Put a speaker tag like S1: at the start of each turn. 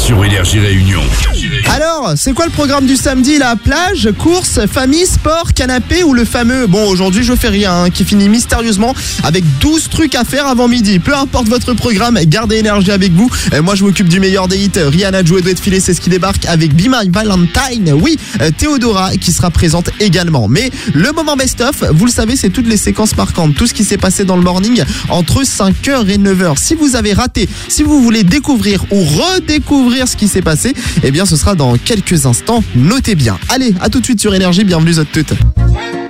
S1: sur Énergie Réunion.
S2: Alors, c'est quoi le programme du samedi là? Plage, course, famille, sport, canapé ou le fameux bon aujourd'hui je fais rien qui finit mystérieusement avec 12 trucs à faire avant midi. Peu importe votre programme, gardez Énergie avec vous. Moi je m'occupe du meilleur des hits. Rihanna, Joe doit filer, c'est ce qui débarque avec Be My Valentine. Oui, Théodora qui sera présente également. Mais le moment best-of, vous le savez, c'est toutes les séquences marquantes, tout ce qui s'est passé dans le morning entre 5h et 9h. Si vous avez raté, si vous voulez découvrir ou redécouvrir ce qui s'est passé, eh bien ce sera dans quelques instants. Notez bien. Allez, à tout de suite sur Énergie, bienvenue à toutes.